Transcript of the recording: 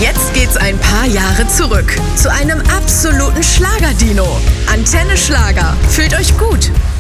Jetzt geht's ein paar Jahre zurück zu einem absoluten Schlager-Dino. Antenne Schlager. Fühlt euch gut.